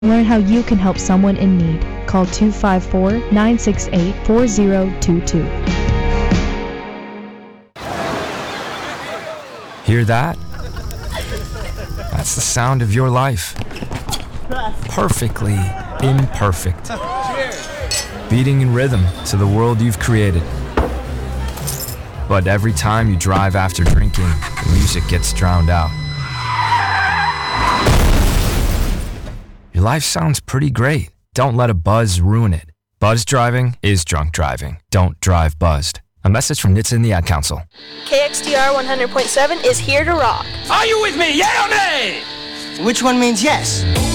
Learn how you can help someone in need. Call 254-968-4022. Hear that? That's the sound of your life. Perfectly imperfect. Beating in rhythm to the world you've created. But every time you drive after drinking, the music gets drowned out. Your life sounds pretty great. Don't let a buzz ruin it. Buzz driving is drunk driving. Don't drive buzzed. A message from NHTSA and the Ad Council. KXTR 100.7 is here to rock. Are you with me, yeah or nay? Which one means yes?